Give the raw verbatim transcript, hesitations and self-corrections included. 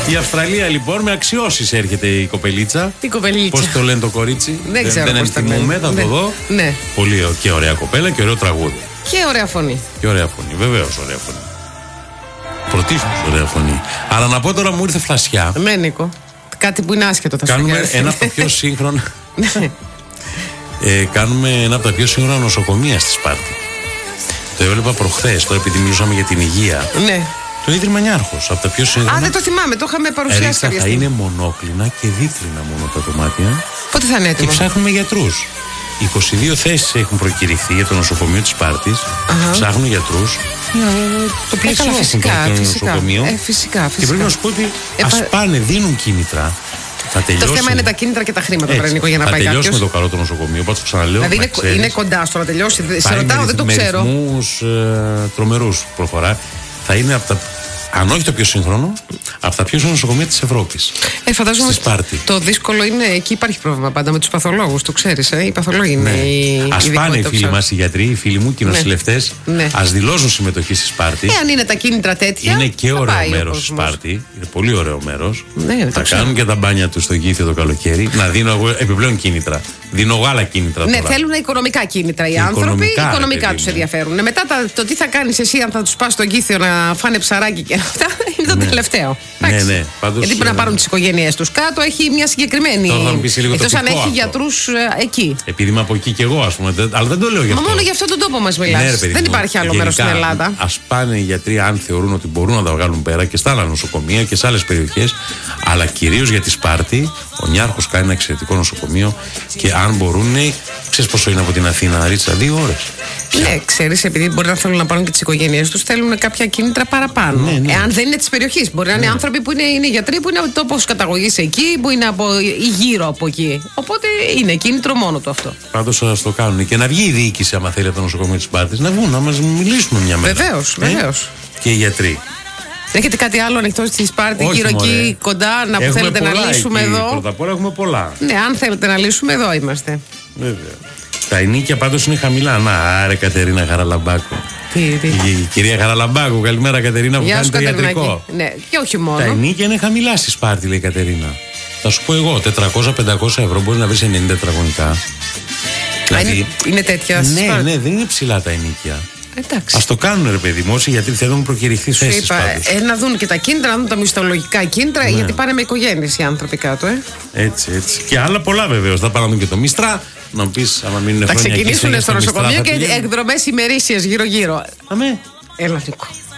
Η Αυστραλία λοιπόν με αξιώσεις έρχεται η κοπελίτσα. Τι κοπελίτσα. Πώς το λένε το κορίτσι. Δεν ξέρω. Δεν ενθυμούμε, θα ναι. το δω. Ναι. Πολύ και ωραία κοπέλα και ωραίο τραγούδι. Και ωραία φωνή. Και ωραία φωνή, βεβαίως ωραία φωνή. Πρωτίστως ωραία φωνή. Αλλά να πω τώρα μου ήρθε φλασιά. Ναι, Νίκο. Κάτι που είναι άσχετο θα σου Κάνουμε νοιάζει. ένα από τα πιο σύγχρονα. ε, κάνουμε ένα από τα πιο σύγχρονα νοσοκομεία στη Σπάρτη. Το έβλεπα προχθές, τώρα επειδή μιλούσαμε για την υγεία. Ναι. Το Ίδρυμα Νιάρχος, από τα πιο σύγχρονα. Α, δεν το θυμάμαι, το είχαμε παρουσιάσει Ρίξα, κάποια θα στιγμή. είναι μονόκλινα και δίκλινα μόνο τα δωμάτια. Πότε θα είναι Και έτοιμο. ψάχνουμε γιατρούς. είκοσι δύο θέσεις έχουν προκηρυχθεί για το νοσοκομείο της Σπάρτης. Uh-huh. Ψάχνουν γιατρούς. Το πλαίσιο φυσικά, το φυσικά. νοσοκομείο. Ε, φυσικά, φυσικά. Και πρέπει να σου πω ότι ε, ας πα... πάνε, δίνουν κίνητρα. Θα το θέμα είναι τα κίνητρα και τα χρήματα, τώρα, Νίκο, για να θα πάει κάποιος. τελειώσουμε το καλό το νοσοκομείο, πάντως το ξαναλέω. Δηλαδή είναι, είναι κοντά στο να τελειώσει. Σε ρωτάω, δεν το ξέρω. Με ρυθμούς ε, τρομερούς προχωρά. Θα είναι από τα. Αν όχι το πιο σύγχρονο, από τα πιο σύγχρονα νοσοκομεία της Ευρώπης. Ε, φαντάζομαι. Στη Σπάρτη. Το δύσκολο είναι, εκεί υπάρχει πρόβλημα πάντα με τους παθολόγους, το ξέρεις. Ε? Οι παθολόγοι είναι. Ναι. Η, ας η πάνε οι φίλοι μας οι γιατροί, οι φίλοι μου και οι ναι. νοσηλευτές. Ναι. Ας δηλώσουν συμμετοχή στη Σπάρτη. Ε, αν είναι τα κίνητρα τέτοια. Είναι και ωραίο μέρος η Σπάρτη. Είναι πολύ ωραίο μέρος. Ναι, θα κάνουν και τα μπάνια του στο Γήθιο το καλοκαίρι. Να δίνω εγώ επιπλέον κίνητρα. Δίνω εγώ άλλα κίνητρα. Ναι, τώρα. θέλουν οικονομικά κίνητρα οι και άνθρωποι. Οικονομικά, οικονομικά τους ενδιαφέρουν. Ναι, μετά τα, το τι θα κάνεις εσύ, αν θα τους πας στο Γήθιο να φάνε ψαράκι και αυτά, είναι το ναι. τελευταίο. Ναι, ναι. Πάντως, γιατί πρέπει να πάρουν τις οικογένειές τους κάτω, έχει μια συγκεκριμένη. Εκτός αν έχει αυτό. γιατρούς ε, εκεί. Επειδή είμαι από εκεί και εγώ, ας πούμε. Αλλά δεν το λέω γι' αυτό. Μα μόνο για αυτόν τον τόπο μας μιλάς. Ναι, δεν υπάρχει άλλο μέρος στην Ελλάδα. Ας πάνε οι γιατροί, αν θεωρούν ότι μπορούν να τα βγάλουν πέρα και στα άλλα νοσοκομεία και σε άλλες περιοχές. Αλλά κυρίως για τη Σπάρτη, ο Νιάρχος κάνει ένα εξαιρετικό νοσοκομείο και αν μπορούν, ξέρεις πόσο είναι από την Αθήνα, Ρίτσα, δύο ώρες. Ναι, ξέρεις, επειδή μπορεί να θέλουν να πάρουν και τις οικογένειές τους, θέλουν κάποια κίνητρα παραπάνω. Ναι, ναι. Εάν δεν είναι της περιοχής. Μπορεί να είναι ναι. άνθρωποι που είναι, είναι γιατροί, που είναι από τόπος καταγωγής εκεί, που είναι από, ή γύρω από εκεί. Οπότε είναι κίνητρο μόνο του αυτό. Πάντως ας το κάνουν. Και να βγει η διοίκηση, άμα θέλει, από το νοσοκομείο της Σπάρτης, να βγουν, να μας μιλήσουμε μια μέρα. Βεβαίως, ε? βεβαίως. Και οι γιατροί. Έχετε κάτι άλλο ανοιχτό στη Σπάρτη, όχι, γύρω μωρέ. εκεί κοντά, να έχουμε θέλετε να λύσουμε εκεί. εδώ. Πρώτα απ' όλα έχουμε πολλά. Ναι, αν θέλετε να λύσουμε, εδώ είμαστε. Βέβαια. Τα ενίκια πάντως είναι χαμηλά. Να, άρε Κατερίνα Χαραλαμπάκου. Τι, τι. Η, η κυρία Χαραλαμπάκου, καλημέρα Κατερίνα, που κάνει το ιατρικό. Ναι, και όχι μόνο. Τα ενίκια είναι χαμηλά στη Σπάρτη, λέει η Κατερίνα. Θα σου πω εγώ, τετρακόσια με πεντακόσια ευρώ μπορεί να βρει ενενήντα τετραγωνικά. Δηλαδή, είναι, είναι τέτοια ναι, Σπάρτη. ναι, δεν είναι ψηλά τα ενίκια. Εντάξει. Ας το κάνουν ρε παιδί μου, όσοι γιατί θέλουν προκηρυχθεί θέσεις πάντως. Ε, να δουν και τα κίνητρα, να δουν τα μισθολογικά κίνητρα, ναι. γιατί πάνε με οικογένειες οι άνθρωποι κάτω, ε. Έτσι, έτσι. Και άλλα πολλά βεβαίως. Θα πάνε να δουν και το Μίστρα. Να μου πεις, άμα μείνουν θα χρόνια ξεκινήσουν εκεί, στο νοσοκομείο και εκδρομές ημερήσιες γύρω-γύρω. Αμέ. Έλα, Νίκο.